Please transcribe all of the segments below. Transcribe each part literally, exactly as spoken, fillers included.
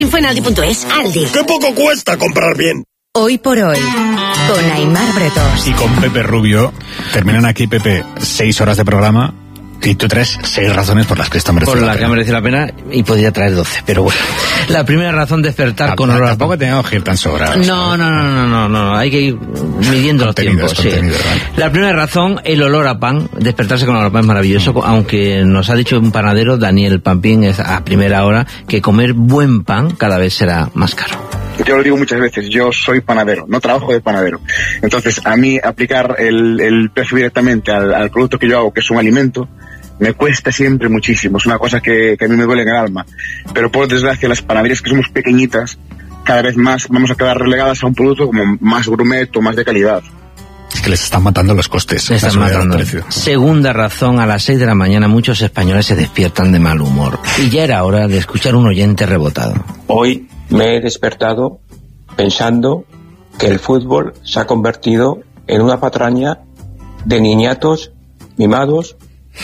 Info en Aldi punto es. Aldi. ¡Qué poco cuesta comprar bien! Hoy por hoy, con Aimar Bretos. Y con Pepe Rubio. Terminan aquí, Pepe, seis horas de programa. Y tú traes seis razones por las que esto merece por la la pena. que merece la pena, y podría traer doce, pero bueno. La primera razón, despertar Ah, con olor a pan. Tampoco tenemos que ir tan sobrados. No, no, no, no, no, no, hay que ir midiendo los tiempos. Sí. La primera razón, el olor a pan. Despertarse con olor a pan es maravilloso, mm. aunque nos ha dicho un panadero, Daniel Pampín, a primera hora, que comer buen pan cada vez será más caro. Yo lo digo muchas veces, yo soy panadero, no trabajo de panadero. Entonces, a mí aplicar el, el precio directamente al, al producto que yo hago, que es un alimento, me cuesta siempre muchísimo. Es una cosa que, que a mí me duele en el alma. Pero por desgracia, las panaderías que somos pequeñitas, cada vez más vamos a quedar relegadas a un producto como más gourmet o más de calidad. Es que les están matando los costes. Les están matando. Segunda razón, a las seis de la mañana muchos españoles se despiertan de mal humor. Y ya era hora de escuchar un oyente rebotado. Hoy me he despertado pensando que el fútbol se ha convertido en una patraña de niñatos mimados,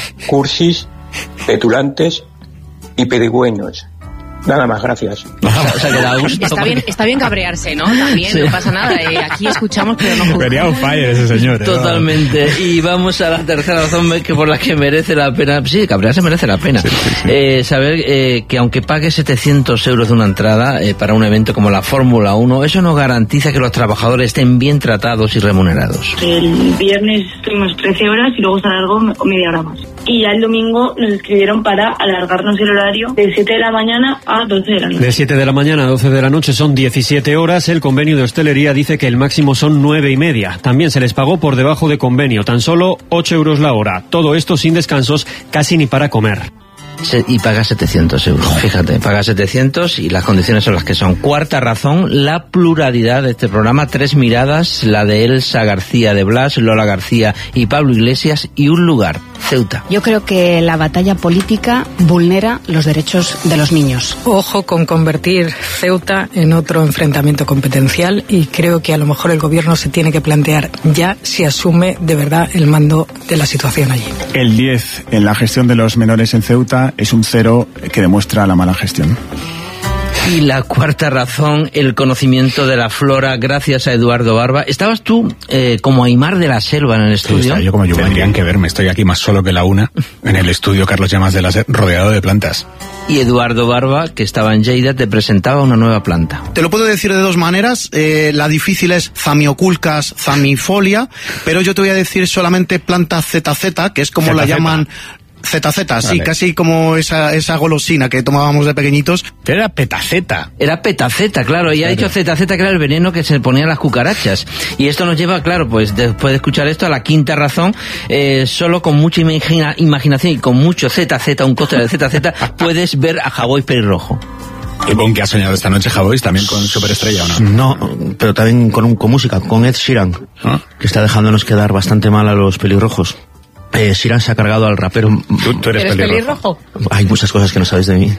cursis, petulantes y pedigüeños. Nada más, gracias. O sea, que da gusto. Está bien, está bien cabrearse, ¿no? También, sí. No pasa nada. Eh, aquí escuchamos, pero no juzgamos. Venía un fire ese señor. ¿eh? Totalmente. Y vamos a la tercera razón que por la que merece la pena. Sí, cabrearse merece la pena. Sí, sí, sí. Eh, saber eh, que aunque pague setecientos euros de una entrada eh, para un evento como la Fórmula uno, eso no garantiza que los trabajadores estén bien tratados y remunerados. El viernes tuvimos trece horas y luego se alargó media hora más. Y ya el domingo nos escribieron para alargarnos el horario de siete de la mañana a doce de la noche. De siete de la mañana a doce de la noche son diecisiete horas. El convenio de hostelería dice que el máximo son nueve y media. También se les pagó por debajo de convenio, tan solo ocho euros la hora. Todo esto sin descansos, casi ni para comer. Y paga setecientos euros, fíjate, paga setecientos y las condiciones son las que son. Cuarta razón, la pluralidad de este programa, tres miradas, la de Elsa García de Blas, Lola García y Pablo Iglesias, y un lugar, Ceuta. Yo creo que la batalla política vulnera los derechos de los niños. Ojo con convertir Ceuta en otro enfrentamiento competencial, y creo que a lo mejor el gobierno se tiene que plantear ya si asume de verdad el mando de la situación allí. El diez en la gestión de los menores en Ceuta es un cero que demuestra la mala gestión. Y la cuarta razón, el conocimiento de la flora, gracias a Eduardo Barba. ¿Estabas tú eh, como Aimar de la Selva en el estudio? Sí, yo como yo. Tendrían que verme, estoy aquí más solo que la una, en el estudio Carlos Llamas de la Ser, rodeado de plantas. Y Eduardo Barba, que estaba en Lleida, te presentaba una nueva planta. Te lo puedo decir de dos maneras. Eh, la difícil es Zamioculcas zamifolia, pero yo te voy a decir solamente planta Z Z, que es como Z Z. La llaman... Z Z, vale. Sí, casi como esa esa golosina que tomábamos de pequeñitos. Era petaceta. Era petaceta, claro, y ha dicho Z Z, que era el veneno que se ponía a las cucarachas. Y esto nos lleva, claro, pues después de escuchar esto, a la quinta razón. Eh, solo con mucha imagina, imaginación y con mucho Z Z, un cóctel de Z Z, puedes ver a Javois pelirrojo. ¿Y con qué ha soñado esta noche Javois? ¿También con Superestrella o no? No, pero también con, un, con música, con Ed Sheeran, ¿ah? Que está dejándonos quedar bastante mal a los pelirrojos. Eh, Sheeran se ha cargado al rapero. ¿Tú, tú eres, ¿Eres pelirrojo? pelirrojo? Hay muchas cosas que no sabéis de mí.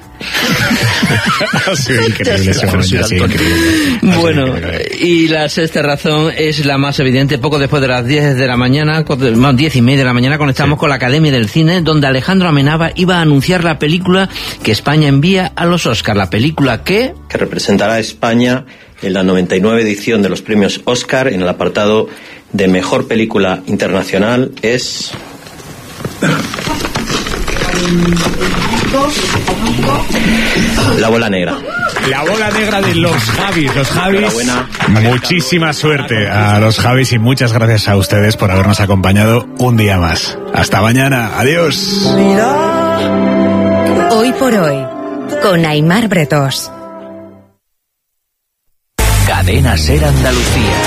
Sí, increíble, ese momento, sí, increíble. Bueno, y la sexta razón es la más evidente. Poco después de las diez de la mañana, no, diez y media de la mañana, conectamos sí. con la Academia del Cine, donde Alejandro Amenábar iba a anunciar la película que España envía a los Oscar. La película que... que representará a España en la noventa y nueve edición de los premios Oscar, en el apartado de Mejor Película Internacional, es... La bola negra. La bola negra de los Javis. Los Javis, muchísima suerte a los Javis y muchas gracias a ustedes por habernos acompañado un día más. Hasta mañana. Adiós. Hoy por hoy, con Aimar Bretos. Cadena Ser Andalucía.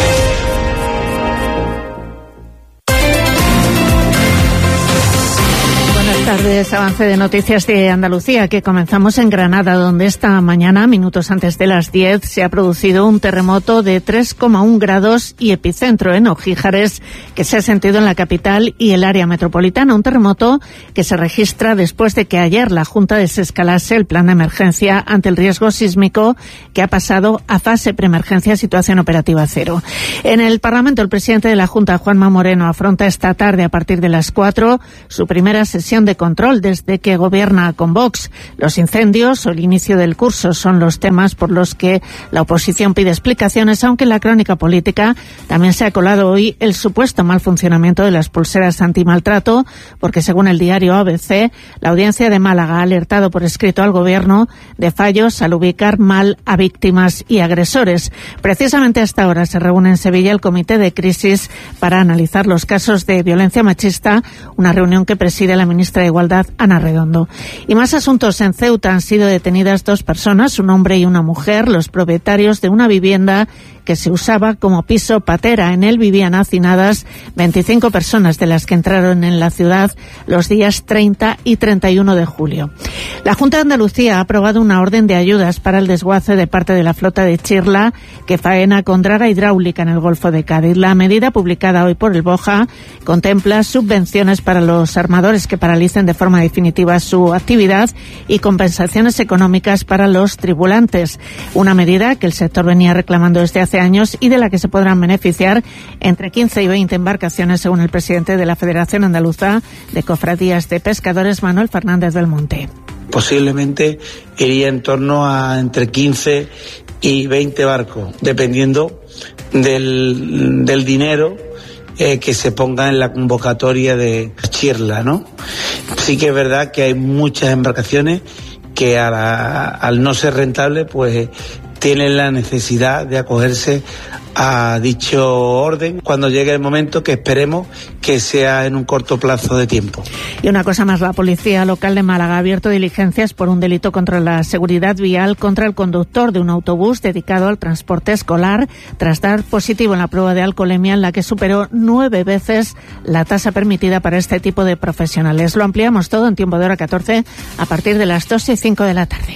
Buenas tardes, avance de noticias de Andalucía, que comenzamos en Granada, donde esta mañana, minutos antes de las diez, se ha producido un terremoto de tres coma uno grados y epicentro en Ojíjares, que se ha sentido en la capital y el área metropolitana. Un terremoto que se registra después de que ayer la Junta desescalase el plan de emergencia ante el riesgo sísmico, que ha pasado a fase preemergencia, situación operativa cero. En el Parlamento, el presidente de la Junta, Juanma Moreno, afronta esta tarde, a partir de las cuatro, su primera sesión de control desde que gobierna con Vox. Los incendios o el inicio del curso son los temas por los que la oposición pide explicaciones, aunque en la crónica política también se ha colado hoy el supuesto mal funcionamiento de las pulseras antimaltrato, porque según el diario A B C, la Audiencia de Málaga ha alertado por escrito al Gobierno de fallos al ubicar mal a víctimas y agresores. Precisamente a esta hora se reúne en Sevilla el Comité de Crisis para analizar los casos de violencia machista, una reunión que preside la ministra de Igualdad, Ana Redondo. Y más asuntos. En Ceuta han sido detenidas dos personas, un hombre y una mujer, los propietarios de una vivienda que se usaba como piso patera. En él vivían hacinadas veinticinco personas, de las que entraron en la ciudad los días treinta y treinta y uno de julio. La Junta de Andalucía ha aprobado una orden de ayudas para el desguace de parte de la flota de Chirla, que faena con draga hidráulica en el Golfo de Cádiz. La medida, publicada hoy por el BOJA, contempla subvenciones para los armadores que paralicen de forma definitiva su actividad y compensaciones económicas para los tripulantes. Una medida que el sector venía reclamando desde hace años y de la que se podrán beneficiar entre quince y veinte embarcaciones, según el presidente de la Federación Andaluza de Cofradías de Pescadores, Manuel Fernández del Monte. Posiblemente iría en torno a entre quince y veinte barcos, dependiendo del, del dinero eh, que se ponga en la convocatoria de Chirla, ¿no? Sí que es verdad que hay muchas embarcaciones que a la, al no ser rentable, pues tienen la necesidad de acogerse a dicho orden cuando llegue el momento, que esperemos que sea en un corto plazo de tiempo. Y una cosa más, la Policía Local de Málaga ha abierto diligencias por un delito contra la seguridad vial contra el conductor de un autobús dedicado al transporte escolar, tras dar positivo en la prueba de alcoholemia, en la que superó nueve veces la tasa permitida para este tipo de profesionales. Lo ampliamos todo en Tiempo de Hora catorce a partir de las dos y cinco de la tarde.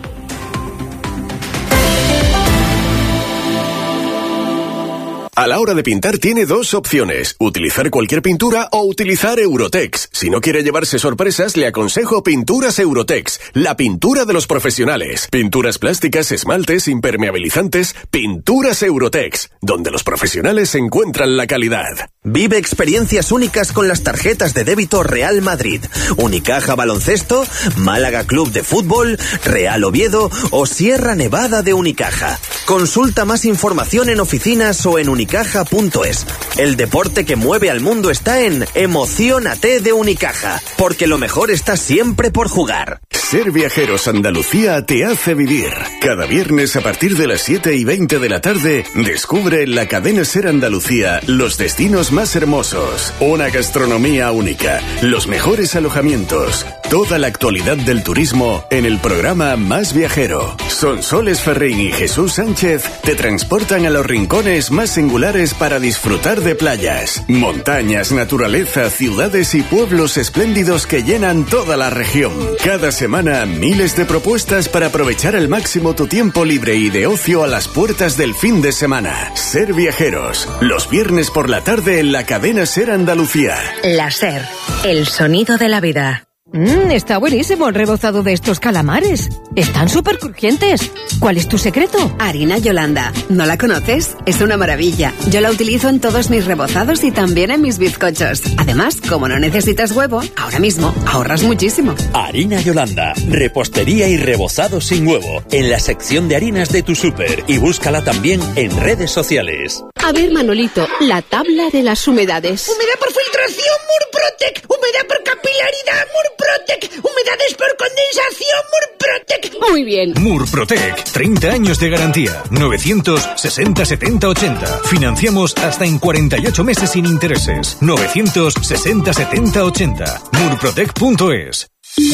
A la hora de pintar tiene dos opciones, utilizar cualquier pintura o utilizar Eurotex. Si no quiere llevarse sorpresas, le aconsejo Pinturas Eurotex, la pintura de los profesionales. Pinturas plásticas, esmaltes, impermeabilizantes, Pinturas Eurotex, donde los profesionales encuentran la calidad. Vive experiencias únicas con las tarjetas de débito Real Madrid, Unicaja Baloncesto, Málaga Club de Fútbol, Real Oviedo o Sierra Nevada de Unicaja. Consulta más información en oficinas o en unicaja punto es. El deporte que mueve al mundo está en Emociónate de Unicaja, porque lo mejor está siempre por jugar. Ser Viajeros Andalucía te hace vivir. Cada viernes a partir de las siete y veinte de la tarde, descubre en la cadena Ser Andalucía los destinos más hermosos, una gastronomía única, los mejores alojamientos, toda la actualidad del turismo en el programa Más Viajero. Sonsoles Ferrín y Jesús Sánchez te transportan a los rincones más singulares para disfrutar de playas, montañas, naturaleza, ciudades y pueblos espléndidos que llenan toda la región. Cada semana miles de propuestas para aprovechar al máximo tu tiempo libre y de ocio a las puertas del fin de semana. Ser Viajeros, los viernes por la tarde en la cadena Ser Andalucía. La Ser, el sonido de la vida. Mmm, está buenísimo el rebozado de estos calamares. Están súper crujientes. ¿Cuál es tu secreto? Harina Yolanda. ¿No la conoces? Es una maravilla. Yo la utilizo en todos mis rebozados y también en mis bizcochos. Además, como no necesitas huevo, ahora mismo ahorras muchísimo. Harina Yolanda. Repostería y rebozado sin huevo. En la sección de harinas de tu súper. Y búscala también en redes sociales. A ver, Manolito, la tabla de las humedades. Humedad por filtración, Murprotec. Humedad por capilaridad, Murprotec. Humedades por condensación, Murprotec. Muy bien. Murprotec, treinta años de garantía. novecientos sesenta setenta ochenta. Financiamos hasta en cuarenta y ocho meses sin intereses. novecientos sesenta setenta ochenta. Murprotec punto es.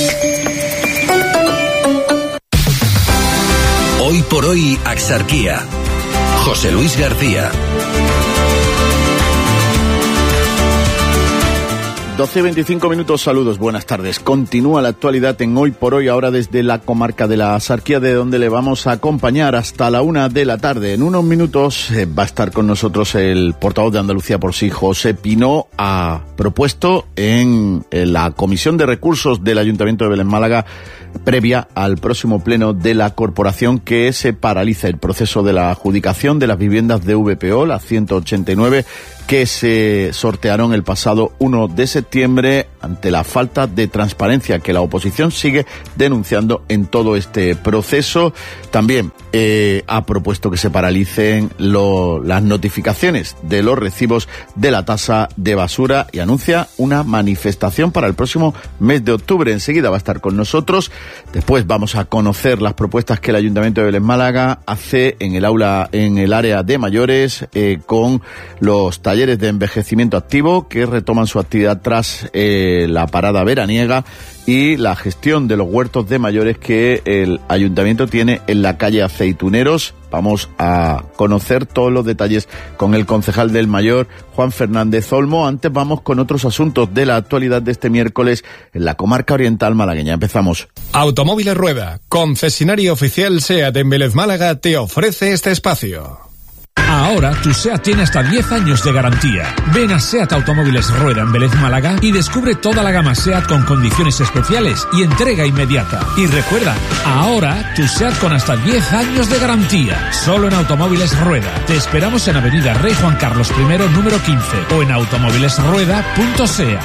Hoy por hoy, Axarquía. José Luis García. doce y veinticinco minutos, saludos, buenas tardes. Continúa la actualidad en Hoy por Hoy, ahora desde la comarca de la Axarquía, de donde le vamos a acompañar hasta la una de la tarde. En unos minutos eh, va a estar con nosotros el portavoz de Andalucía por sí, José Pino. Ha propuesto en, en la Comisión de Recursos del Ayuntamiento de Belén Málaga, previa al próximo pleno de la corporación, que se paralice el proceso de la adjudicación de las viviendas de V P O, las ciento ochenta y nueve, que se sortearon el pasado uno de septiembre. septiembre ante la falta de transparencia que la oposición sigue denunciando en todo este proceso. También eh, ha propuesto que se paralicen lo, las notificaciones de los recibos de la tasa de basura y anuncia una manifestación para el próximo mes de octubre. Enseguida va a estar con nosotros. Después vamos a conocer las propuestas que el Ayuntamiento de Vélez Málaga hace en el aula, en el área de mayores, eh, con los talleres de envejecimiento activo que retoman su actividad tras eh, la parada veraniega, y la gestión de los huertos de mayores que el Ayuntamiento tiene en la calle Aceituneros. Vamos a conocer todos los detalles con el concejal del Mayor, Juan Fernández Olmo. Antes vamos con otros asuntos de la actualidad de este miércoles en la comarca oriental malagueña. Empezamos. Automóviles Rueda, concesionario oficial SEAT en Vélez Málaga, te ofrece este espacio. Ahora tu SEAT tiene hasta diez años de garantía. Ven a SEAT Automóviles Rueda en Vélez Málaga y descubre toda la gama SEAT con condiciones especiales y entrega inmediata. Y recuerda, ahora tu SEAT con hasta diez años de garantía. Solo en Automóviles Rueda. Te esperamos en Avenida Rey Juan Carlos primero, número quince, o en automóvilesrueda punto seat.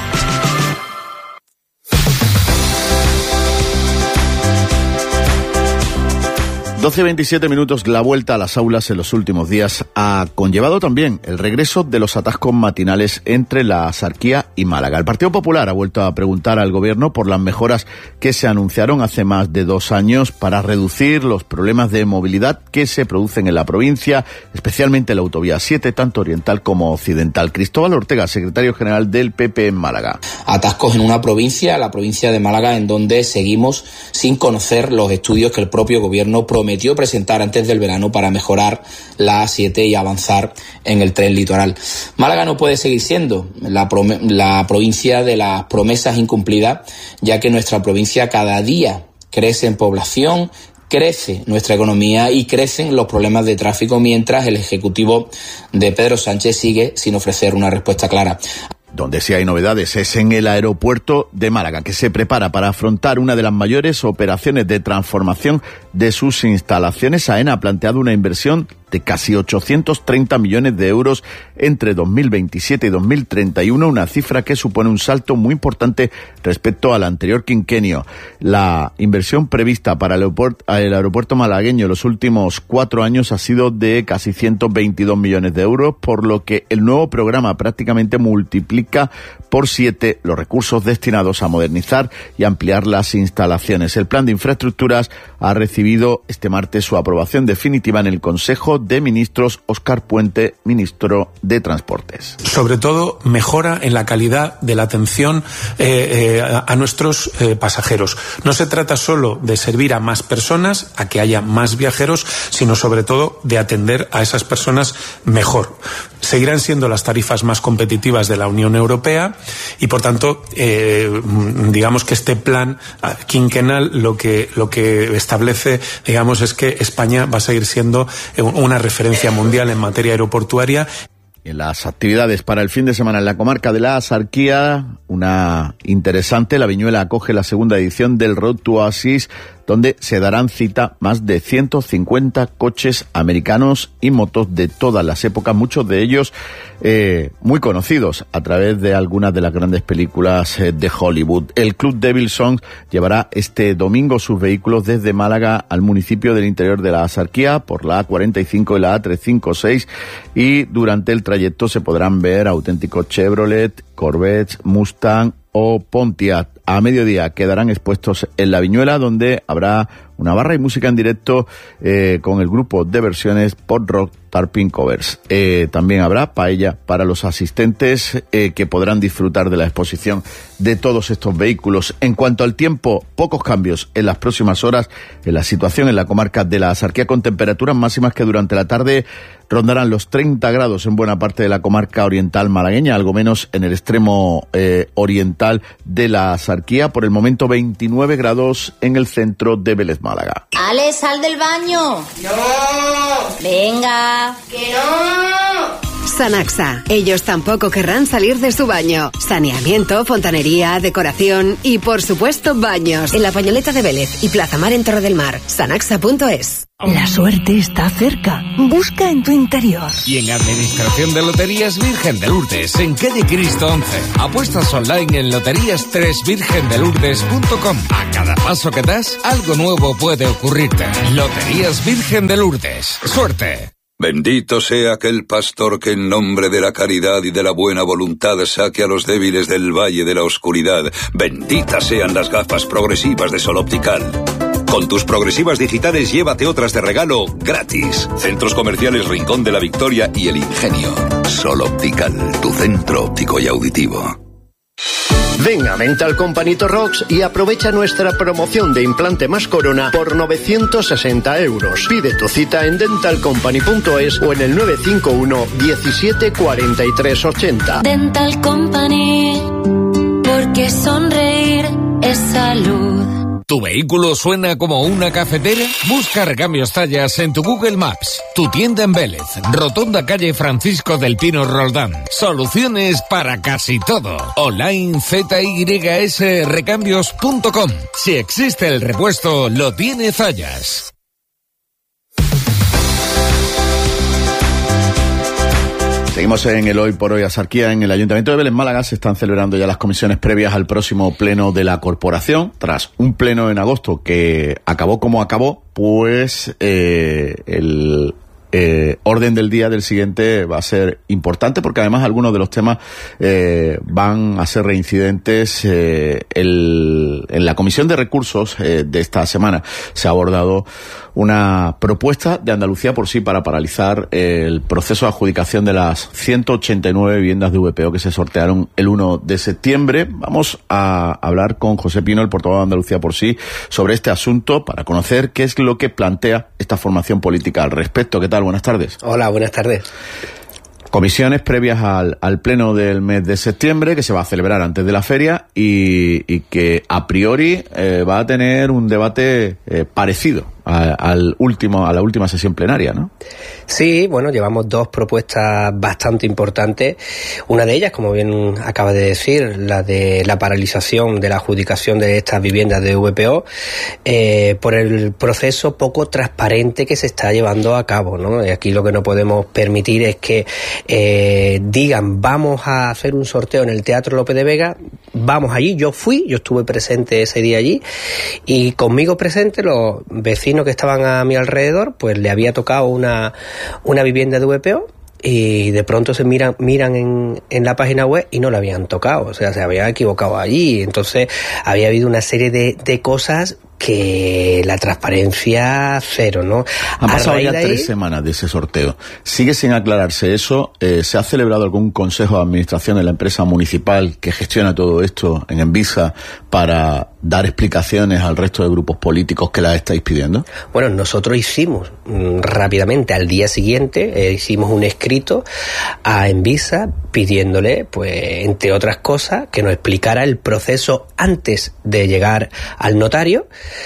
doce y veintisiete minutos. La vuelta a las aulas en los últimos días ha conllevado también el regreso de los atascos matinales entre la Axarquía y Málaga. El Partido Popular ha vuelto a preguntar al Gobierno por las mejoras que se anunciaron hace más de dos años para reducir los problemas de movilidad que se producen en la provincia, especialmente en la autovía siete, tanto oriental como occidental. Cristóbal Ortega, secretario general del P P en Málaga. Atascos en una provincia, la provincia de Málaga, en donde seguimos sin conocer los estudios que el propio Gobierno prometió prometió presentar antes del verano para mejorar la A siete y avanzar en el tren litoral. Málaga no puede seguir siendo la, prom- la provincia de las promesas incumplidas, ya que nuestra provincia cada día crece en población, crece nuestra economía y crecen los problemas de tráfico, mientras el Ejecutivo de Pedro Sánchez sigue sin ofrecer una respuesta clara. Donde sí hay novedades es en el aeropuerto de Málaga, que se prepara para afrontar una de las mayores operaciones de transformación de sus instalaciones. AENA ha planteado una inversión de casi ochocientos treinta millones de euros entre dos mil veintisiete y dos mil treinta y uno, una cifra que supone un salto muy importante respecto al anterior quinquenio. La inversión prevista para el aeropuerto, el aeropuerto malagueño en los últimos cuatro años ha sido de casi ciento veintidós millones de euros, por lo que el nuevo programa prácticamente multiplica por siete los recursos destinados a modernizar y ampliar las instalaciones. El plan de infraestructuras ha recibido este martes su aprobación definitiva en el Consejo de Ministros. Óscar Puente, ministro de Transportes. Sobre todo, mejora en la calidad de la atención eh, eh, a, a nuestros eh, pasajeros. No se trata solo de servir a más personas, a que haya más viajeros, sino sobre todo de atender a esas personas mejor. Seguirán siendo las tarifas más competitivas de la Unión Europea y, por tanto, eh, digamos que este plan quinquenal lo que lo que establece, digamos, es que España va a seguir siendo una referencia mundial en materia aeroportuaria. En las actividades para el fin de semana en la comarca de la Axarquía, una interesante, la Viñuela acoge la segunda edición del Road to Oasis, donde se darán cita más de ciento cincuenta coches americanos y motos de todas las épocas, muchos de ellos eh, muy conocidos a través de algunas de las grandes películas eh, de Hollywood. El Club Devil Songs llevará este domingo sus vehículos desde Málaga al municipio del interior de la Axarquía por la A cuarenta y cinco y la A trescientos cincuenta y seis, y durante el trayecto se podrán ver auténticos Chevrolet, Corvette, Mustang o Pontiac. A mediodía quedarán expuestos en la Viñuela, donde habrá una barra y música en directo eh, con el grupo de versiones Pop Rock Tarpin Covers. Eh, también habrá paella para los asistentes eh, que podrán disfrutar de la exposición de todos estos vehículos. En cuanto al tiempo, pocos cambios en las próximas horas en la situación en la comarca de la Axarquía, con temperaturas máximas que durante la tarde rondarán los treinta grados en buena parte de la comarca oriental malagueña, algo menos en el extremo eh, oriental de la Axarquía. Por el momento veintinueve grados en el centro de Vélez Málaga. Ale, sal del baño. No. Venga. Que no. Sanaxa. Ellos tampoco querrán salir de su baño. Saneamiento, fontanería, decoración y, por supuesto, baños. En la Pañoleta de Vélez y Plaza Mar en Torre del Mar. Sanaxa punto es. La suerte está cerca. Busca en tu interior. Y en Administración de Loterías Virgen de Lourdes, en calle Cristo once. Apuestas online en loterías tres virgen de lourdes punto com. A cada paso que das, algo nuevo puede ocurrirte. Loterías Virgen de Lourdes. ¡Suerte! Bendito sea aquel pastor que en nombre de la caridad y de la buena voluntad saque a los débiles del valle de la oscuridad. Benditas sean las gafas progresivas de Sol Optical. Con tus progresivas digitales llévate otras de regalo gratis. Centros Comerciales Rincón de la Victoria y El Ingenio. Sol Optical, tu centro óptico y auditivo. Ven a Dental Company Torrox y aprovecha nuestra promoción de implante más corona por novecientos sesenta euros. Pide tu cita en dental company punto es o en el nueve cinco uno diecisiete cuarenta y tres ochenta. Dental Company, porque sonreír es salud. ¿Tu vehículo suena como una cafetera? Busca Recambios Tallas en tu Google Maps. Tu tienda en Vélez, Rotonda calle Francisco del Pino Roldán. Soluciones para casi todo. Online z y s recambios punto com. Si existe el repuesto, lo tiene Zayas. Seguimos en el Hoy por Hoy Axarquía. En el Ayuntamiento de Vélez, Málaga, se están celebrando ya las comisiones previas al próximo pleno de la corporación. Tras un pleno en agosto que acabó como acabó, pues eh, el eh, orden del día del siguiente va a ser importante, porque además algunos de los temas eh, van a ser reincidentes. Eh, el, en la Comisión de Recursos eh, de esta semana se ha abordado una propuesta de Andalucía por sí para paralizar el proceso de adjudicación de las ciento ochenta y nueve viviendas de V P O que se sortearon el uno de septiembre. Vamos a hablar con José Pino, el portavoz de Andalucía por sí, sobre este asunto para conocer qué es lo que plantea esta formación política al respecto. ¿Qué tal? Buenas tardes. Hola, buenas tardes. Comisiones previas al, al pleno del mes de septiembre, que se va a celebrar antes de la feria y, y que a priori eh, va a tener un debate eh, parecido a, al último, a la última sesión plenaria, ¿no? Sí, bueno, llevamos dos propuestas bastante importantes. Una de ellas, como bien acaba de decir, la de la paralización de la adjudicación de estas viviendas de V P O eh, por el proceso poco transparente que se está llevando a cabo, ¿no? Y aquí lo que no podemos permitir es que eh, digan, vamos a hacer un sorteo en el Teatro Lope de Vega, vamos allí, yo fui, yo estuve presente ese día allí, y conmigo presente los vecinos que estaban a mi alrededor, pues le había tocado una, una vivienda de V P O, y de pronto se miran miran en, en la página web y no la habían tocado, o sea, se habían equivocado allí. Entonces había habido una serie de, de cosas que la transparencia cero, ¿no? Han pasado ya ahí, tres semanas de ese sorteo. Sigue sin aclararse eso. Eh, ¿Se ha celebrado algún consejo de administración de la empresa municipal que gestiona todo esto en Envisa para dar explicaciones al resto de grupos políticos que la estáis pidiendo? Bueno, nosotros hicimos mmm, rápidamente, al día siguiente, eh, hicimos un escrito a Envisa pidiéndole, pues, entre otras cosas, que nos explicara el proceso antes de llegar al notario,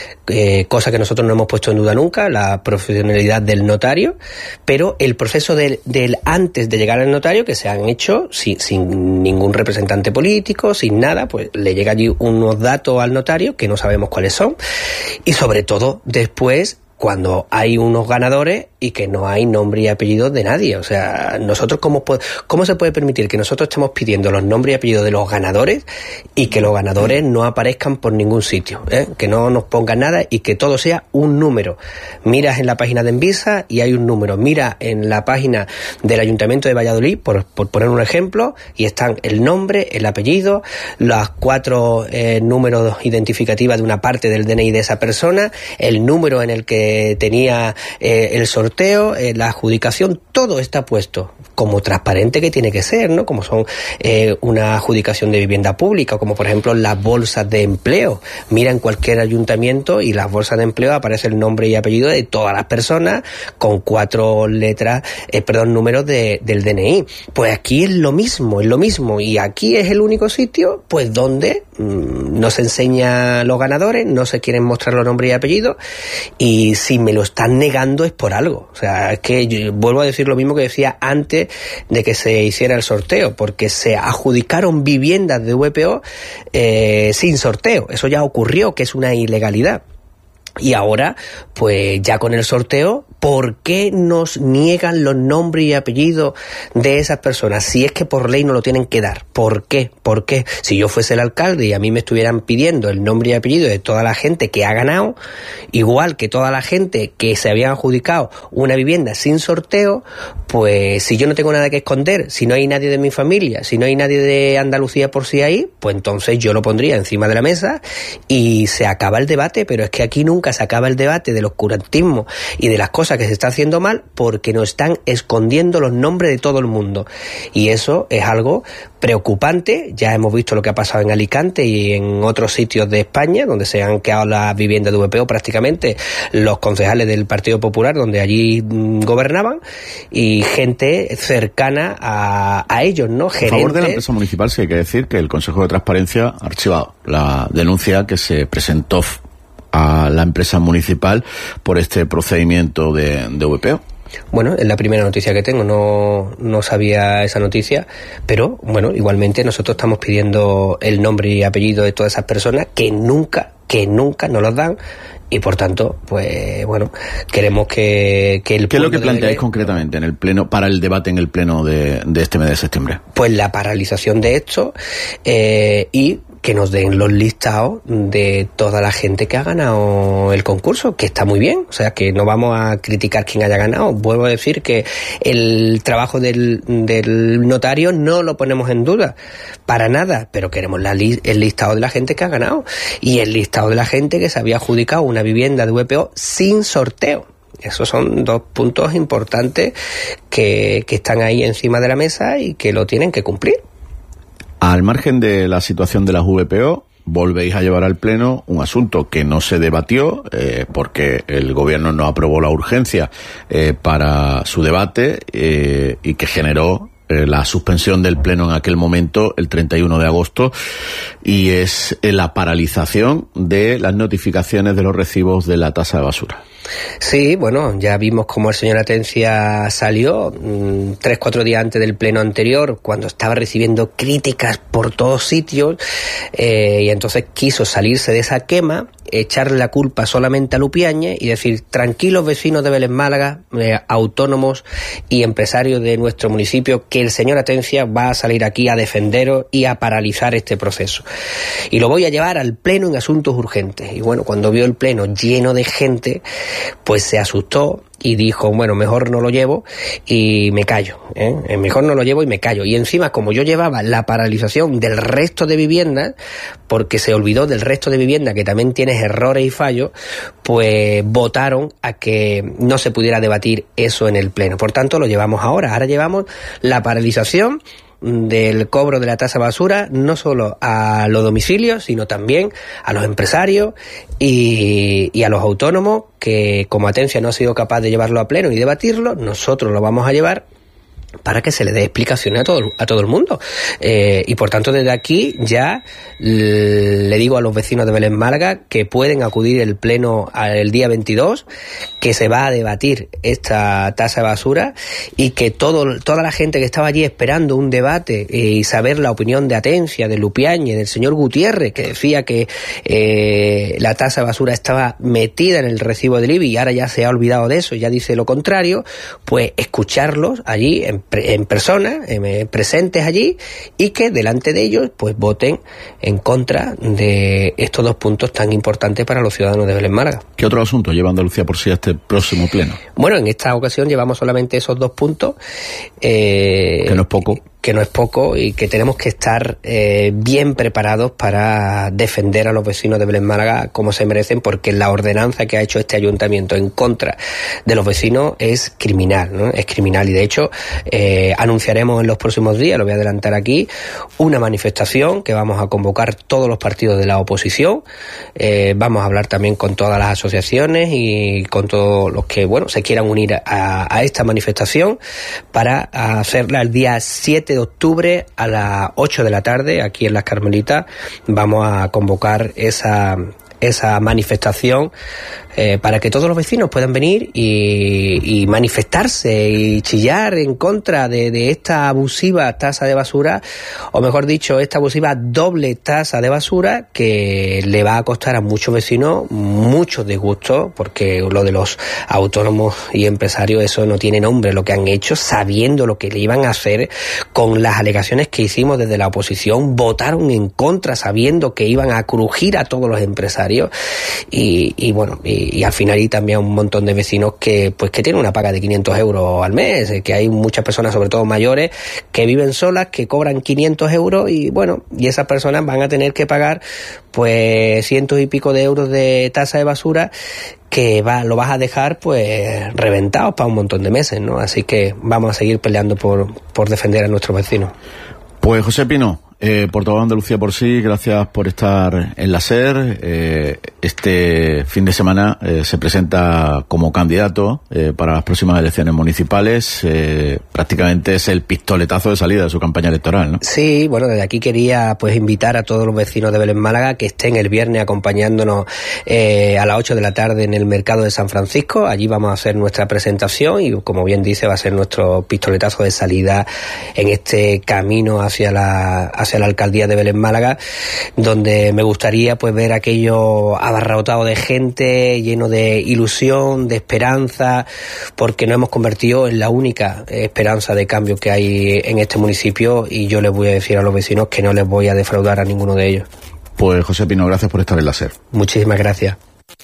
eh, cosa que nosotros no hemos puesto en duda nunca, la profesionalidad del notario, pero el proceso del, del antes de llegar al notario, que se han hecho sin, sin ningún representante político, sin nada, pues le llega allí unos datos al notario que no sabemos cuáles son, y sobre todo después, cuando hay unos ganadores y que no hay nombre y apellido de nadie. O sea, nosotros cómo, cómo se puede permitir que nosotros estemos pidiendo los nombres y apellidos de los ganadores y que los ganadores no aparezcan por ningún sitio, ¿eh? Que no nos pongan nada y que todo sea un número. Miras en la página de Envisa y hay un número. Mira en la página del Ayuntamiento de Valladolid, por, por poner un ejemplo, y están el nombre, el apellido, los cuatro eh, números identificativos de una parte del D N I de esa persona, el número en el que tenía eh, el sorteo, eh, la adjudicación, todo está puesto como transparente que tiene que ser, ¿no? Como son eh, una adjudicación de vivienda pública, como por ejemplo las bolsas de empleo. Mira en cualquier ayuntamiento y las bolsas de empleo aparece el nombre y apellido de todas las personas con cuatro letras, eh, perdón, números de, del D N I. Pues aquí es lo mismo, es lo mismo, y aquí es el único sitio, pues donde mmm, no se enseña los ganadores, no se quieren mostrar los nombres y apellidos, y si me lo están negando es por algo. O sea, es que yo vuelvo a decir lo mismo que decía antes antes de que se hiciera el sorteo, porque se adjudicaron viviendas de V P O eh, sin sorteo. Eso ya ocurrió, que es una ilegalidad. Y ahora, pues ya con el sorteo, ¿por qué nos niegan los nombres y apellidos de esas personas? Si es que por ley no lo tienen que dar. ¿Por qué? ¿Por qué? Si yo fuese el alcalde y a mí me estuvieran pidiendo el nombre y apellido de toda la gente que ha ganado, igual que toda la gente que se había adjudicado una vivienda sin sorteo, pues si yo no tengo nada que esconder, si no hay nadie de mi familia, si no hay nadie de Andalucía por sí ahí, pues entonces yo lo pondría encima de la mesa y se acaba el debate. Pero es que aquí nunca se acaba el debate del oscurantismo y de las cosas que se está haciendo mal, porque nos están escondiendo los nombres de todo el mundo, y eso es algo preocupante. Ya hemos visto lo que ha pasado en Alicante y en otros sitios de España, donde se han quedado las viviendas de V P O prácticamente los concejales del Partido Popular, donde allí mmm, gobernaban, y gente cercana a, a ellos, ¿no? Gerentes. A favor de la empresa municipal, sí hay que decir que el Consejo de Transparencia ha archivado la denuncia que se presentó a la empresa municipal por este procedimiento de, de V P O. Bueno, es la primera noticia que tengo, no, no sabía esa noticia, pero bueno, igualmente nosotros estamos pidiendo el nombre y apellido de todas esas personas que nunca, que nunca nos los dan, y por tanto, pues bueno, queremos que, que el ¿Qué es lo que planteáis Belén, concretamente en el pleno, para el debate en el pleno de, de este mes de septiembre? Pues la paralización de esto eh, y que nos den los listados de toda la gente que ha ganado el concurso, que está muy bien, o sea, que no vamos a criticar quién haya ganado. Vuelvo a decir que el trabajo del, del notario no lo ponemos en duda, para nada, pero queremos la li- el listado de la gente que ha ganado y el listado de la gente que se había adjudicado una vivienda de V P O sin sorteo. Esos son dos puntos importantes que, que están ahí encima de la mesa y que lo tienen que cumplir. Al margen de la situación de las V P O, volvéis a llevar al Pleno un asunto que no se debatió eh, porque el Gobierno no aprobó la urgencia eh, para su debate eh, y que generó eh, la suspensión del Pleno en aquel momento, el treinta y uno de agosto, y es eh, la paralización de las notificaciones de los recibos de la tasa de basura. Sí, bueno, ya vimos cómo el señor Atencia salió mmm, tres, cuatro días antes del pleno anterior, cuando estaba recibiendo críticas por todos sitios, eh, y entonces quiso salirse de esa quema, echarle la culpa solamente a Lupiáñez y decir: tranquilos vecinos de Vélez Málaga, eh, autónomos y empresarios de nuestro municipio, que el señor Atencia va a salir aquí a defenderos y a paralizar este proceso. Y lo voy a llevar al pleno en asuntos urgentes. Y bueno, cuando vio el pleno lleno de gente, pues se asustó y dijo: bueno, mejor no lo llevo y me callo, ¿eh? Mejor no lo llevo y me callo. Y encima, como yo llevaba la paralización del resto de viviendas, porque se olvidó del resto de viviendas que también tienes errores y fallos, pues votaron a que no se pudiera debatir eso en el pleno. Por tanto, lo llevamos ahora. Ahora llevamos la paralización del cobro de la tasa basura, no solo a los domicilios, sino también a los empresarios y, y a los autónomos, que como Atencia no ha sido capaz de llevarlo a pleno y debatirlo, nosotros lo vamos a llevar para que se le dé explicaciones a todo, a todo el mundo. Eh, y por tanto, desde aquí ya le digo a los vecinos de Vélez Málaga que pueden acudir el pleno el día veintidós, que se va a debatir esta tasa de basura, y que todo, toda la gente que estaba allí esperando un debate y saber la opinión de Atencia, de Lupiáñez, del señor Gutiérrez, que decía que eh, la tasa de basura estaba metida en el recibo del I B I y ahora ya se ha olvidado de eso, ya dice lo contrario, pues escucharlos allí en en persona, eh, presentes allí, y que delante de ellos pues voten en contra de estos dos puntos tan importantes para los ciudadanos de Vélez Málaga. ¿Qué otro asunto lleva Andalucía por sí a este próximo pleno? Bueno, en esta ocasión llevamos solamente esos dos puntos. Eh, que no es poco. que no es poco y que tenemos que estar eh, bien preparados para defender a los vecinos de Vélez Málaga como se merecen, porque la ordenanza que ha hecho este ayuntamiento en contra de los vecinos es criminal, ¿no? Es criminal, y de hecho eh, anunciaremos en los próximos días, lo voy a adelantar aquí, una manifestación que vamos a convocar todos los partidos de la oposición. Eh, vamos a hablar también con todas las asociaciones y con todos los que, bueno, se quieran unir a, a esta manifestación para hacerla el día siete de octubre a las ocho de la tarde aquí en Las Carmelitas. Vamos a convocar esa esa manifestación eh, para que todos los vecinos puedan venir y, y manifestarse y chillar en contra de, de esta abusiva tasa de basura, o mejor dicho, esta abusiva doble tasa de basura que le va a costar a muchos vecinos muchos disgustos, porque lo de los autónomos y empresarios, eso no tiene nombre, lo que han hecho, sabiendo lo que le iban a hacer, con las alegaciones que hicimos desde la oposición, votaron en contra sabiendo que iban a crujir a todos los empresarios y, y bueno, y, y al final hay también un montón de vecinos que pues que tienen una paga de quinientos euros al mes, que hay muchas personas, sobre todo mayores, que viven solas, que cobran quinientos euros y bueno, y esas personas van a tener que pagar pues cientos y pico de euros de tasa de basura que va, lo vas a dejar pues reventados para un montón de meses, ¿no? Así que vamos a seguir peleando por, por defender a nuestros vecinos. Pues José Pino, eh, portavoz de Andalucía por sí, gracias por estar en la SER. Eh, este fin de semana eh, se presenta como candidato eh, para las próximas elecciones municipales. Eh, prácticamente es el pistoletazo de salida de su campaña electoral, ¿no? Sí, bueno, desde aquí quería pues invitar a todos los vecinos de Vélez Málaga que estén el viernes acompañándonos eh, a las ocho de la tarde en el mercado de San Francisco. Allí vamos a hacer nuestra presentación y, como bien dice, va a ser nuestro pistoletazo de salida en este camino hacia la hacia la alcaldía de Vélez Málaga, donde me gustaría pues ver aquello abarrotado de gente, lleno de ilusión, de esperanza, porque nos hemos convertido en la única esperanza de cambio que hay en este municipio, y yo les voy a decir a los vecinos que no les voy a defraudar a ninguno de ellos. Pues José Pino, gracias por estar en la SER. Muchísimas gracias.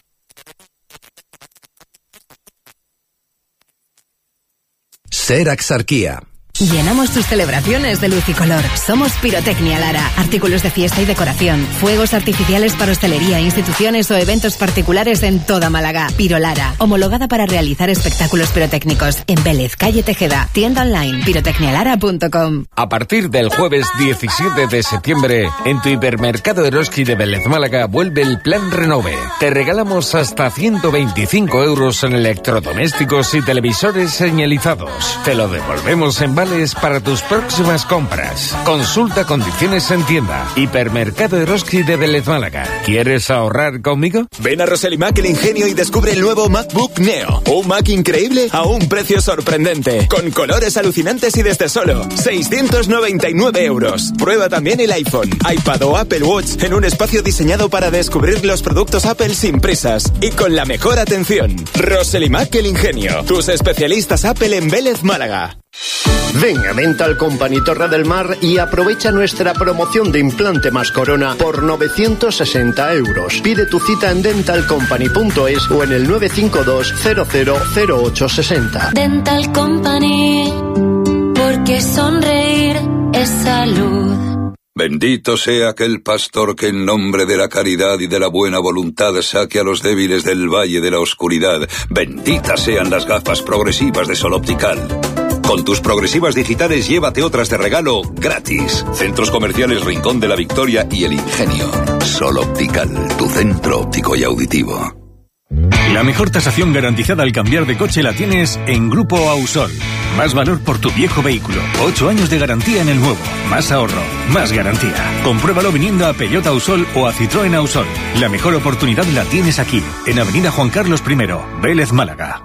SER Axarquía. Llenamos tus celebraciones de luz y color. Somos Pirotecnia Lara. Artículos de fiesta y decoración. Fuegos artificiales para hostelería, instituciones o eventos particulares en toda Málaga. Piro Lara. Homologada para realizar espectáculos pirotécnicos. En Vélez, calle Tejeda. Tienda online pirotecnialara punto com. A partir del jueves diecisiete de septiembre, en tu hipermercado Eroski de Vélez Málaga vuelve el Plan Renove. Te regalamos hasta ciento veinticinco euros en electrodomésticos y televisores señalizados. Te lo devolvemos en vale para tus próximas compras. Consulta condiciones en tienda. Hipermercado Eroski de Vélez Málaga. ¿Quieres ahorrar conmigo? Ven a Roselimac El Ingenio y descubre el nuevo MacBook Neo. Un Mac increíble a un precio sorprendente. Con colores alucinantes y desde solo seiscientos noventa y nueve euros. Prueba también el iPhone, iPad o Apple Watch en un espacio diseñado para descubrir los productos Apple sin prisas y con la mejor atención. Roselimac El Ingenio. Tus especialistas Apple en Vélez Málaga. Ven a Dental Company Torre del Mar y aprovecha nuestra promoción de implante más corona por novecientos sesenta euros. Pide tu cita en dental company punto es o en el nueve cinco dos cero cero cero ocho seis cero. Dental Company, porque sonreír es salud. Bendito sea aquel pastor que en nombre de la caridad y de la buena voluntad saque a los débiles del valle de la oscuridad. Benditas sean las gafas progresivas de Sol Optical. Con tus progresivas digitales llévate otras de regalo gratis. Centros comerciales Rincón de la Victoria y El Ingenio. Sol Optical, tu centro óptico y auditivo. La mejor tasación garantizada al cambiar de coche la tienes en Grupo Ausol. Más valor por tu viejo vehículo. Ocho años de garantía en el nuevo. Más ahorro. Más garantía. Compruébalo viniendo a Peugeot Ausol o a Citroën Ausol. La mejor oportunidad la tienes aquí, en Avenida Juan Carlos primero, Vélez, Málaga.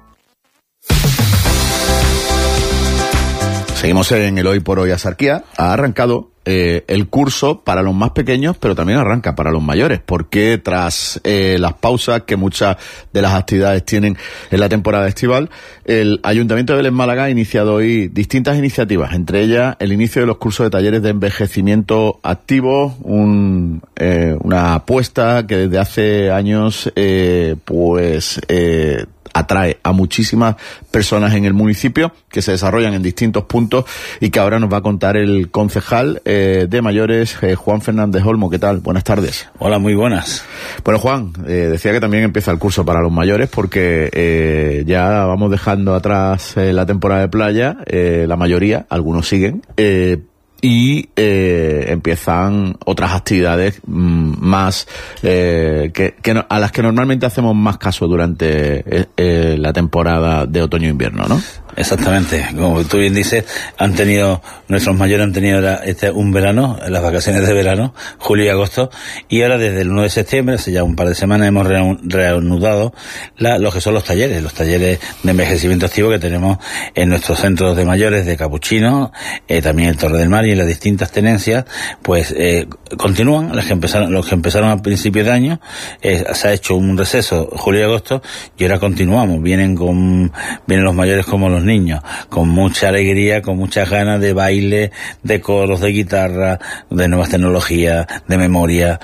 Seguimos en el Hoy por Hoy Axarquía. Ha arrancado eh, el curso para los más pequeños, pero también arranca para los mayores, porque tras eh, las pausas que muchas de las actividades tienen en la temporada estival, el Ayuntamiento de Vélez Málaga ha iniciado hoy distintas iniciativas, entre ellas el inicio de los cursos de talleres de envejecimiento activo, un, eh, una apuesta que desde hace años eh, pues eh, atrae a muchísimas personas en el municipio, que se desarrollan en distintos puntos y que ahora nos va a contar el concejal eh, de mayores, eh, Juan Fernández Olmo. ¿Qué tal? Buenas tardes. Hola, muy buenas. Bueno, Juan, eh, decía que también empieza el curso para los mayores porque eh, ya vamos dejando atrás eh, la temporada de playa, eh, la mayoría, algunos siguen, eh, y eh, empiezan otras actividades mmm, más eh, que, que no, a las que normalmente hacemos más caso durante eh, eh, la temporada de otoño-invierno, ¿no? Exactamente, como tú bien dices, han tenido, nuestros mayores han tenido la, este, un verano, las vacaciones de verano, julio y agosto, y ahora desde el uno de septiembre, hace ya un par de semanas, hemos reanudado la, lo que son los talleres, los talleres de envejecimiento activo que tenemos en nuestros centros de mayores de Capuchino, eh, también en Torre del Mar y en las distintas tenencias, pues eh, continúan, los que empezaron, los que empezaron a principios de año, eh, se ha hecho un receso julio y agosto, y ahora continuamos, vienen con, vienen los mayores como los niños, con mucha alegría, con muchas ganas de baile, de coros, de guitarra, de nuevas tecnologías, de memoria,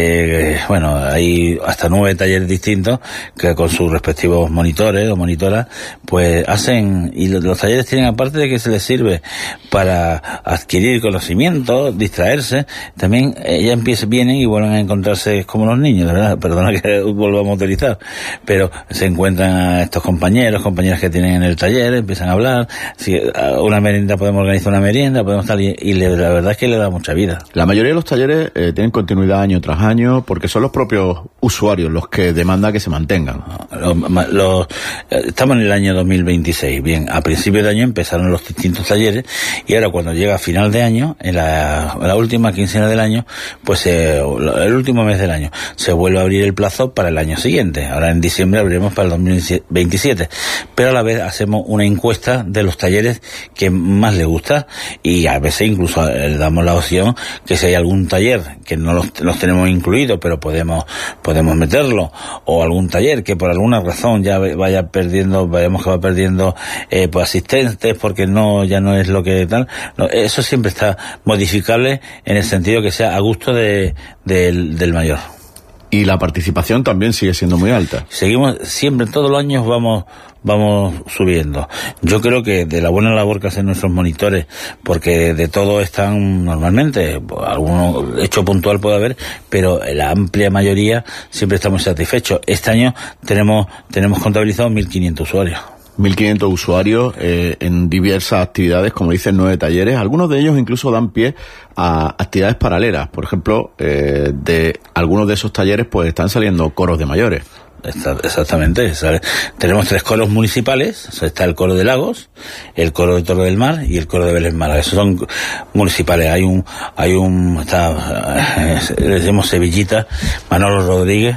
de, bueno, hay hasta nueve talleres distintos que con sus respectivos monitores o monitoras, pues hacen, y los, los talleres tienen, aparte de que se les sirve para adquirir conocimiento, distraerse, también ellas empiezan, vienen y vuelven a encontrarse como los niños, ¿verdad? Perdona que volvamos a utilizar, pero se encuentran a estos compañeros, compañeras que tienen en el taller, empiezan a hablar, si una merienda podemos organizar una merienda, podemos estar y, y le, la verdad es que le da mucha vida. La mayoría de los talleres eh, tienen continuidad año tras año porque son los propios usuarios los que demandan que se mantengan. Los, los, estamos en el año dos mil veintiséis, bien, a principios de año empezaron los distintos talleres y ahora cuando llega a final de año, en la, en la última quincena del año, pues eh, el último mes del año, se vuelve a abrir el plazo para el año siguiente. Ahora en diciembre abriremos para el dos mil veintisiete, pero a la vez hacemos una encuesta de los talleres que más les gusta y a veces incluso le damos la opción que si hay algún taller que no los, los tenemos incluidos pero podemos podemos meterlo, o algún taller que por alguna razón ya vaya perdiendo, vayamos que va perdiendo eh, pues asistentes porque no ya no es lo que tal, no, eso siempre está modificable en el sentido que sea a gusto de, de del, del mayor. Y la participación también sigue siendo muy alta. Seguimos, siempre, todos los años vamos vamos subiendo. Yo creo que de la buena labor que hacen nuestros monitores, porque de todo están normalmente, alguno hecho puntual puede haber, pero la amplia mayoría siempre estamos satisfechos. Este año tenemos tenemos contabilizados mil quinientos usuarios. mil quinientos usuarios eh, en diversas actividades, como dicen, nueve talleres. Algunos de ellos incluso dan pie a actividades paralelas. Por ejemplo, eh, de algunos de esos talleres pues están saliendo coros de mayores. Exactamente, ¿sabes? Tenemos tres coros municipales, está el coro de Lagos, el coro de Torre del Mar y el coro de Vélez Málaga. Esos son municipales. Hay un, hay un, está, eh, le decimos Sevillita, Manolo Rodríguez,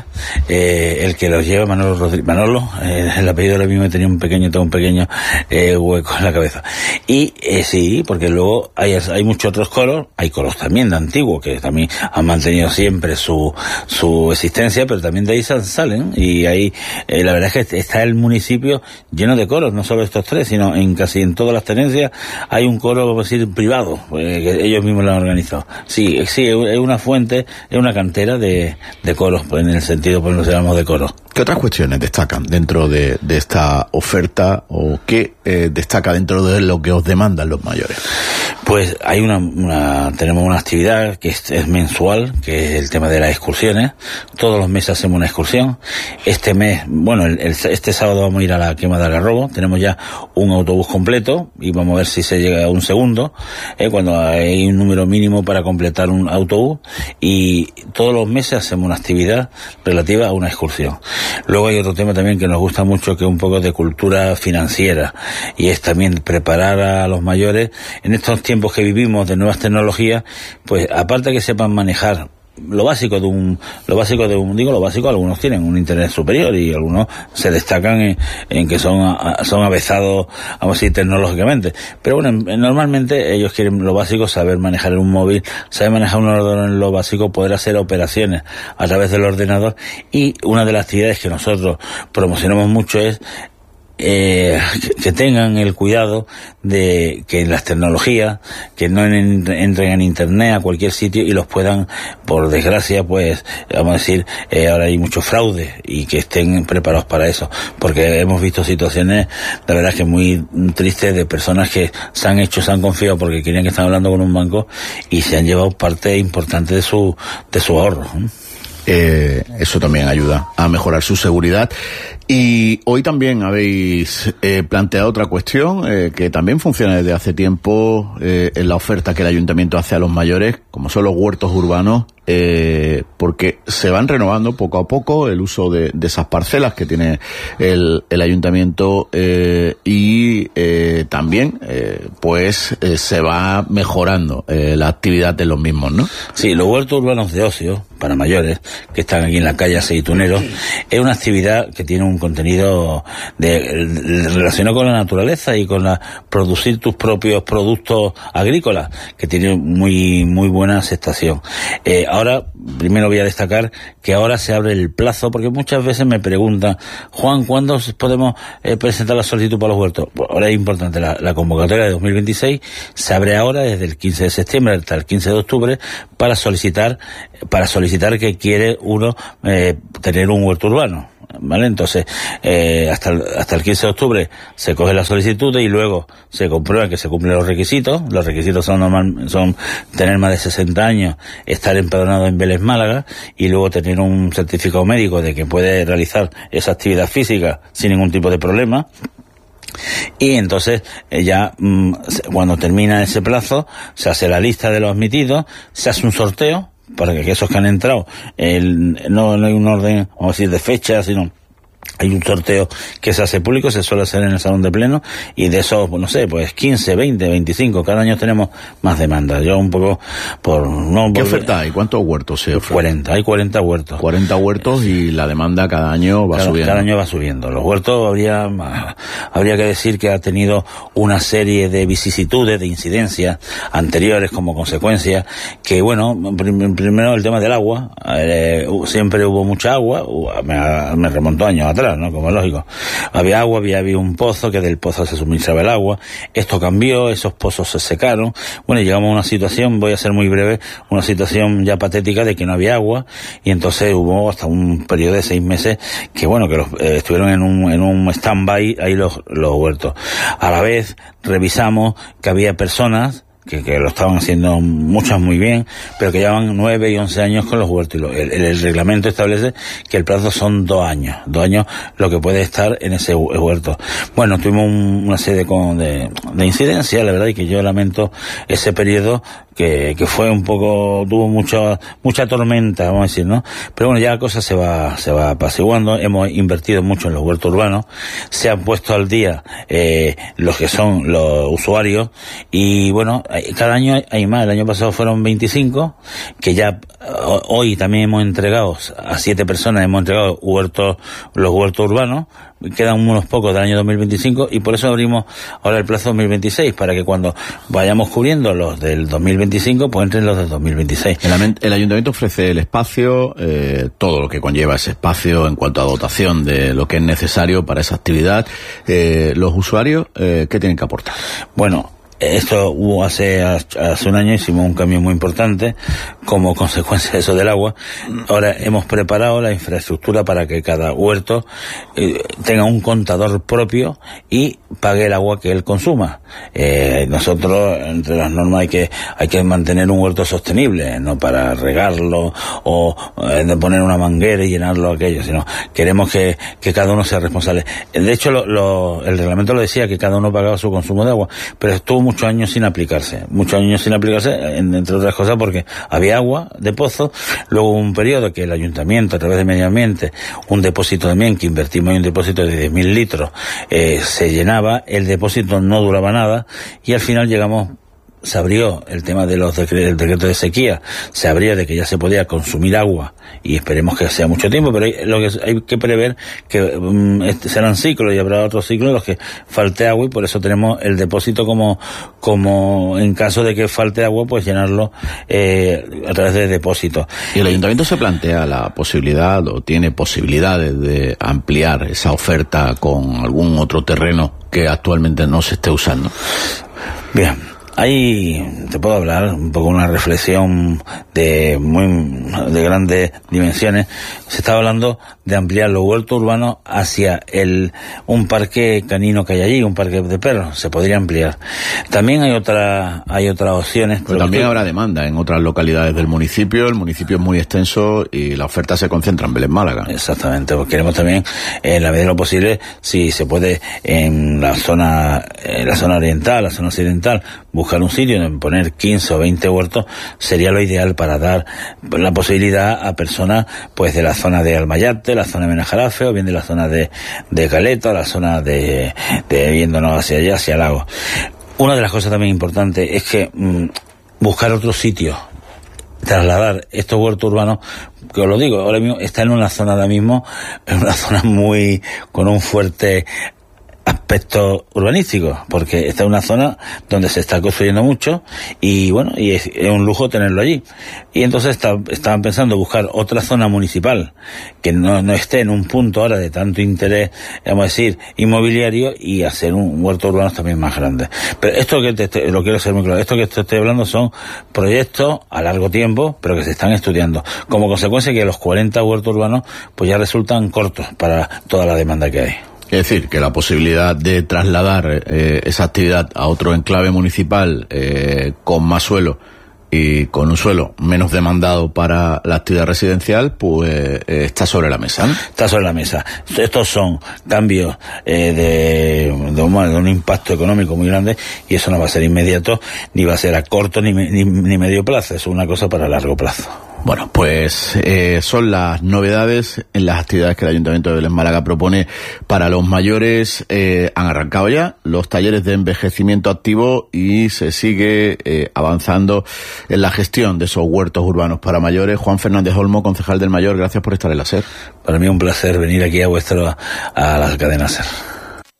eh, el que los lleva, Manolo Rodríguez, Manolo, eh, el apellido ahora mismo tenía un pequeño, tengo un pequeño eh, hueco en la cabeza. Y eh, sí, porque luego hay, hay muchos otros coros, hay coros también de antiguo que también han mantenido siempre su, su existencia, pero también de ahí salen y Y ahí, eh, la verdad es que está el municipio lleno de coros, no solo estos tres, sino en casi en todas las tenencias hay un coro, vamos a decir, privado, eh, que ellos mismos lo han organizado. Sí, sí, es una fuente, es una cantera de, de coros, pues, en el sentido, pues nos llamamos de coros. ¿Qué otras cuestiones destacan dentro de, de esta oferta o qué eh, destaca dentro de lo que os demandan los mayores? Pues hay una, una tenemos una actividad que es, es mensual, que es el tema de las excursiones. Todos los meses hacemos una excursión. Este mes, bueno, el, el, este sábado vamos a ir a la Quema de Algarrobo. Tenemos ya un autobús completo y vamos a ver si se llega a un segundo, eh, cuando hay un número mínimo para completar un autobús. Y todos los meses hacemos una actividad relativa a una excursión. Luego hay otro tema también que nos gusta mucho, que es un poco de cultura financiera, y es también preparar a los mayores en estos tiempos que vivimos de nuevas tecnologías, pues aparte de que sepan manejar lo básico de un, lo básico de un, digo lo básico, algunos tienen un internet superior y algunos se destacan en, en que son, son avezados, vamos a decir, tecnológicamente. Pero bueno, normalmente ellos quieren lo básico, saber manejar un móvil, saber manejar un ordenador en lo básico, poder hacer operaciones a través del ordenador. Y una de las actividades que nosotros promocionamos mucho es Eh, que tengan el cuidado de que las tecnologías, que no en, entren en internet a cualquier sitio y los puedan, por desgracia, pues, vamos a decir, eh, ahora hay mucho fraude, y que estén preparados para eso, porque hemos visto situaciones, la verdad es que muy tristes, de personas que se han hecho, se han confiado porque querían que están hablando con un banco y se han llevado parte importante de su, de su ahorro, ¿eh? Eh, eso también ayuda a mejorar su seguridad. Y hoy también habéis eh, planteado otra cuestión eh, que también funciona desde hace tiempo eh, en la oferta que el ayuntamiento hace a los mayores, como son los huertos urbanos, eh, porque se van renovando poco a poco el uso de, de esas parcelas que tiene el, el ayuntamiento eh, y eh, también eh, pues eh, se va mejorando eh, la actividad de los mismos, ¿no? Sí, los huertos urbanos de ocio para mayores que están aquí en la calle Aceitunero es una actividad que tiene un contenido de, de, relacionado con la naturaleza y con la producir tus propios productos agrícolas, que tiene muy muy buena aceptación. Eh, ahora, primero voy a destacar que ahora se abre el plazo, porque muchas veces me preguntan, Juan, ¿cuándo podemos eh, presentar la solicitud para los huertos? Pues ahora es importante, la, la convocatoria de dos mil veintiséis se abre ahora desde el quince de septiembre hasta el quince de octubre para solicitar para solicitar que quiere uno eh, tener un huerto urbano, ¿vale? Entonces, eh, hasta el, hasta el quince de octubre se coge la solicitud y luego se comprueba que se cumplen los requisitos. Los requisitos son normal, son tener más de sesenta años, estar empadronado en Vélez Málaga y luego tener un certificado médico de que puede realizar esa actividad física sin ningún tipo de problema. Y entonces eh, ya mmm, cuando termina ese plazo se hace la lista de los admitidos, se hace un sorteo para que esos que han entrado, el, no, no hay un orden, vamos a decir, de fecha, sino hay un sorteo que se hace público, se suele hacer en el salón de pleno, y de esos, no sé, pues quince, veinte, veinticinco, cada año tenemos más demanda. Yo un poco por... no ¿Qué por, oferta hay? ¿Cuántos huertos se ofrecen? cuarenta, hay cuarenta huertos. cuarenta huertos y la demanda cada año va cada, subiendo. Cada año va subiendo. Los huertos habría, habría que decir que ha tenido una serie de vicisitudes, de incidencias anteriores como consecuencia, que bueno, prim, primero el tema del agua, eh, siempre hubo mucha agua, me, me remontó años atrás, ¿no? Como es lógico. Había agua, había, había un pozo, que del pozo se suministraba el agua. Esto cambió, esos pozos se secaron. Bueno, y llegamos a una situación, voy a ser muy breve, una situación ya patética de que no había agua, y entonces hubo hasta un periodo de seis meses que, bueno, que los, eh, estuvieron en un, en un stand-by ahí los, los huertos. A la vez, revisamos que había personas Que, que lo estaban haciendo muchas muy bien, pero que llevan nueve y once años con los huertos. Y lo, el, el reglamento establece que el plazo son dos años, dos años lo que puede estar en ese huerto. Bueno, tuvimos un, una serie de, de, de incidencias, la verdad, y que yo lamento ese periodo que, que fue un poco, tuvo mucha, mucha tormenta, vamos a decir, ¿no? Pero bueno, ya la cosa se va, se va apaciguando. Hemos invertido mucho en los huertos urbanos, se han puesto al día, eh, los que son los usuarios, y bueno, cada año hay más. El año pasado fueron veinticinco, que ya hoy también hemos entregado a siete personas, hemos entregado huertos, los huertos urbanos. Quedan unos pocos del año dos mil veinticinco, y por eso abrimos ahora el plazo dos mil veintiséis, para que cuando vayamos cubriendo los del dos mil veinticinco, pues entren los del dos mil veintiséis. El, el ayuntamiento ofrece el espacio, eh, todo lo que conlleva ese espacio en cuanto a dotación de lo que es necesario para esa actividad. Eh, los usuarios, eh, ¿qué tienen que aportar? Bueno, esto hubo hace, hace un año, hicimos un cambio muy importante como consecuencia de eso del agua. Ahora hemos preparado la infraestructura para que cada huerto eh, tenga un contador propio y pague el agua que él consuma. Eh, nosotros, entre las normas, hay que hay que mantener un huerto sostenible, no para regarlo o eh, de poner una manguera y llenarlo aquello, sino queremos que, que cada uno sea responsable. De hecho, lo, lo, el reglamento lo decía, que cada uno pagaba su consumo de agua, pero estuvo muchos años sin aplicarse, muchos años sin aplicarse, entre otras cosas porque había agua de pozo. Luego hubo un periodo que el ayuntamiento, a través de Medio Ambiente, un depósito también, que invertimos en un depósito de diez mil litros, eh, se llenaba, el depósito no duraba nada, y al final llegamos, se abrió el tema de los decretos, el decreto de sequía, se abrió de que ya se podía consumir agua, y esperemos que sea mucho tiempo, pero hay, lo que hay que prever que um, este, serán ciclos, y habrá otros ciclos en los que falte agua, y por eso tenemos el depósito como, como en caso de que falte agua, pues llenarlo eh, a través de depósitos. ¿Y el ayuntamiento se plantea la posibilidad, o tiene posibilidades de ampliar esa oferta con algún otro terreno que actualmente no se esté usando? Bien. Ahí te puedo hablar un poco, una reflexión de muy de grandes dimensiones. Se estaba hablando de ampliar los huertos urbanos hacia el un parque canino que hay allí, un parque de perros. Se podría ampliar. También hay otra hay otras opciones. Pero también habrá demanda en otras localidades del municipio. El municipio es muy extenso y la oferta se concentra en Vélez Málaga. Exactamente, pues queremos también, en la medida de lo posible, si se puede, en la zona en la zona oriental, la zona occidental, buscar un sitio en poner quince o veinte huertos sería lo ideal para dar la posibilidad a personas pues de la zona de Almayate, la zona de Benajarafe, o bien de la zona de, de Caleta, o la zona de, de viéndonos hacia allá, hacia Lagos. Una de las cosas también importantes es que mmm, buscar otros sitios, trasladar estos huertos urbanos, que os lo digo, ahora mismo está en una zona ahora mismo, en una zona muy, con un fuerte aspecto urbanístico, porque está en una zona donde se está construyendo mucho y bueno, y es, es un lujo tenerlo allí. Y entonces está, estaban pensando buscar otra zona municipal que no, no esté en un punto ahora de tanto interés, vamos a decir, inmobiliario, y hacer un huerto urbano también más grande. Pero esto que te, te, lo quiero ser muy claro, esto que te estoy hablando son proyectos a largo tiempo, pero que se están estudiando, como consecuencia que los cuarenta huertos urbanos pues ya resultan cortos para toda la demanda que hay. Es decir, que la posibilidad de trasladar eh, esa actividad a otro enclave municipal eh, con más suelo y con un suelo menos demandado para la actividad residencial, pues eh, está sobre la mesa, ¿no? Está sobre la mesa. Estos son cambios eh, de, de, un, de un impacto económico muy grande, y eso no va a ser inmediato, ni va a ser a corto ni, ni, ni medio plazo, es una cosa para largo plazo. Bueno, pues eh, son las novedades en las actividades que el Ayuntamiento de Vélez Málaga propone para los mayores. Eh, han arrancado ya los talleres de envejecimiento activo y se sigue eh, avanzando en la gestión de esos huertos urbanos para mayores. Juan Fernández Olmo, concejal del Mayor, gracias por estar en la SER. Para mí es un placer venir aquí a vuestro, a la cadena SER.